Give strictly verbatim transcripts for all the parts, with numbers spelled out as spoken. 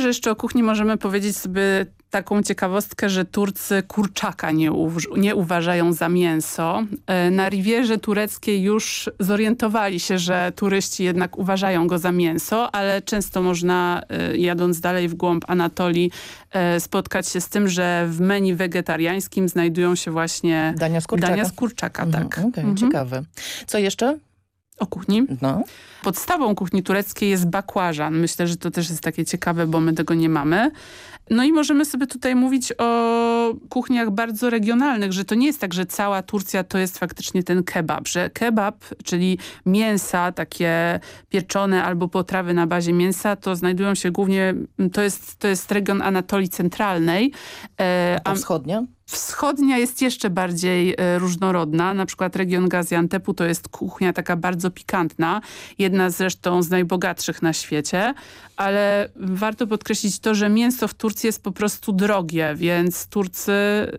że jeszcze o kuchni możemy powiedzieć sobie taką ciekawostkę, że Turcy kurczaka nie, uż- nie uważają za mięso. Na Rivierze Tureckiej już zorientowali się, że turyści jednak uważają go za mięso, ale często można, jadąc dalej w głąb Anatolii, spotkać się z tym, że w menu wegetariańskim znajdują się właśnie dania z kurczaka. Dania z kurczaka, mhm, tak. Okej, okay, mhm. Ciekawe. Co jeszcze? O kuchni? No. Podstawą kuchni tureckiej jest bakłażan. Myślę, że to też jest takie ciekawe, bo my tego nie mamy. No i możemy sobie tutaj mówić o kuchniach bardzo regionalnych, że to nie jest tak, że cała Turcja to jest faktycznie ten kebab, że kebab, czyli mięsa takie pieczone albo potrawy na bazie mięsa, to znajdują się głównie, to jest, to jest region Anatolii Centralnej. A wschodnia? Wschodnia jest jeszcze bardziej e, różnorodna. Na przykład region Gaziantepu to jest kuchnia taka bardzo pikantna. Jedna zresztą z najbogatszych na świecie. Ale warto podkreślić to, że mięso w Turcji jest po prostu drogie, więc Turcy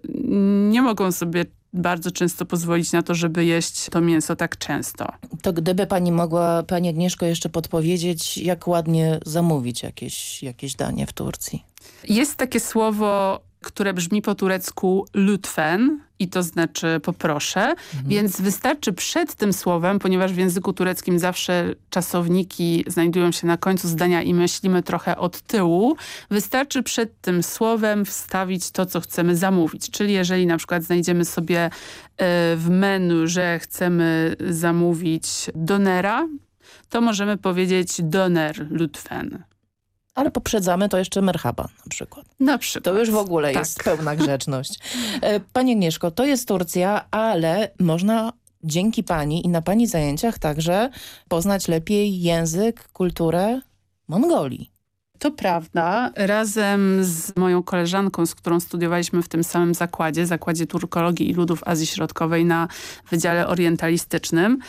nie mogą sobie bardzo często pozwolić na to, żeby jeść to mięso tak często. To gdyby pani mogła, pani Agnieszko, jeszcze podpowiedzieć, jak ładnie zamówić jakieś, jakieś danie w Turcji? Jest takie słowo, które brzmi po turecku lütfen i to znaczy poproszę, mhm. więc wystarczy przed tym słowem, ponieważ w języku tureckim zawsze czasowniki znajdują się na końcu zdania i myślimy trochę od tyłu, wystarczy przed tym słowem wstawić to, co chcemy zamówić. Czyli jeżeli na przykład znajdziemy sobie w menu, że chcemy zamówić donera, to możemy powiedzieć doner lütfen. Ale poprzedzamy to jeszcze merhaba na przykład. Na przykład. To już w ogóle tak. jest pełna grzeczność. Pani Agnieszko, to jest Turcja, ale można dzięki pani i na pani zajęciach także poznać lepiej język, kulturę Mongolii. To prawda. Razem z moją koleżanką, z którą studiowaliśmy w tym samym zakładzie, Zakładzie Turkologii i Ludów Azji Środkowej na Wydziale Orientalistycznym,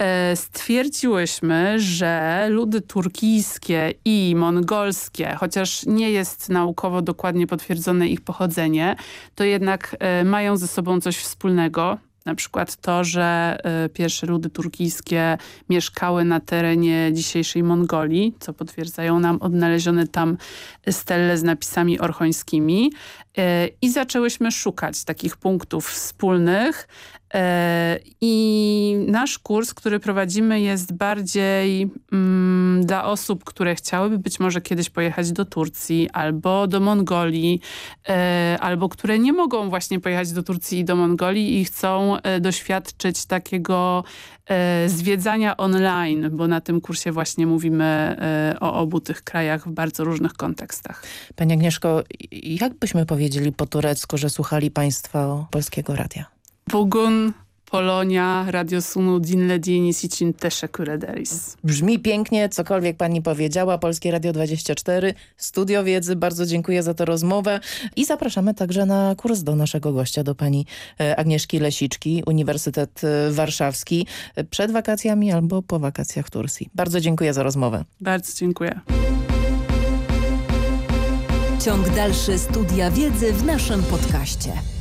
stwierdziłyśmy, że ludy turkijskie i mongolskie, chociaż nie jest naukowo dokładnie potwierdzone ich pochodzenie, to jednak mają ze sobą coś wspólnego. Na przykład to, że y, pierwsze ludy turkijskie mieszkały na terenie dzisiejszej Mongolii, co potwierdzają nam odnalezione tam stele z napisami orchońskimi. Y, I zaczęłyśmy szukać takich punktów wspólnych. I nasz kurs, który prowadzimy, jest bardziej mm, dla osób, które chciałyby być może kiedyś pojechać do Turcji albo do Mongolii, e, albo które nie mogą właśnie pojechać do Turcji i do Mongolii i chcą e, doświadczyć takiego e, zwiedzania online, bo na tym kursie właśnie mówimy e, o obu tych krajach w bardzo różnych kontekstach. Pani Agnieszko, jak byśmy powiedzieli po turecku, że słuchali państwo Polskiego Radia? Bugün Polonia Radiosunu dinlediğiniz için teşekkür ederiz. Brzmi pięknie, cokolwiek pani powiedziała. Polskie Radio dwadzieścia cztery, Studio Wiedzy. Bardzo dziękuję za tę rozmowę i zapraszamy także na kurs do naszego gościa, do pani Agnieszki Lesiczki, Uniwersytet Warszawski, przed wakacjami albo po wakacjach w Turcji. Bardzo dziękuję za rozmowę. Bardzo dziękuję. Ciąg dalszy Studia Wiedzy w naszym podcaście.